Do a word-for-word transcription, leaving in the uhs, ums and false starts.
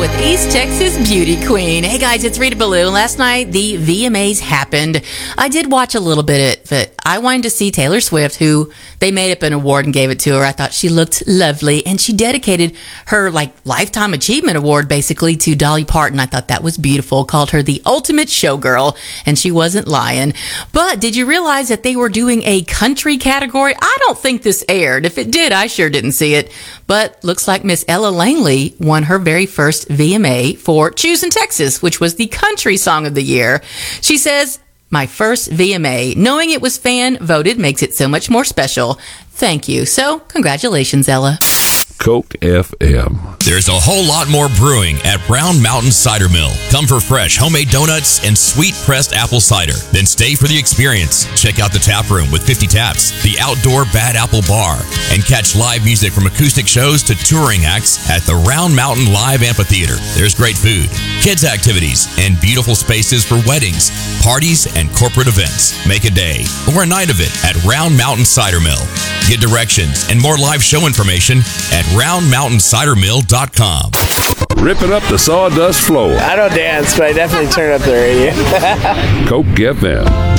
with East Texas Beauty Queen. Hey guys, it's Rita Ballou. Last night, the V M As happened. I did watch a little bit of it. I wanted to see Taylor Swift, who they made up an award and gave it to her. I thought she looked lovely, and she dedicated her like Lifetime Achievement Award basically to Dolly Parton. I thought that was beautiful. Called her the ultimate showgirl, and she wasn't lying. But did you realize that they were doing a country category? I don't think this aired. If it did, I sure didn't see it. But looks like Miss Ella Langley won her very first V M A for Choosing Texas, which was the country song of the year. She says, "My first V M A. Knowing it was fan voted makes it so much more special. Thank you." So, congratulations, Ella. Coke F M. There's a whole lot more brewing at Brown Mountain Cider Mill. Come for fresh homemade donuts and sweet pressed apple cider. Then stay for the experience. Check out the tap room with fifty taps, the outdoor Bad Apple Bar, and catch live music from acoustic shows to touring acts at the Round Mountain Live Amphitheater. There's great food, kids activities, and beautiful spaces for weddings, parties, and corporate events. Make a day or a night of it at Round Mountain Cider Mill. Get directions and more live show information at round mountain cider mill dot com. Ripping up the sawdust floor. I don't dance, but I definitely turn up the radio. Coke F M.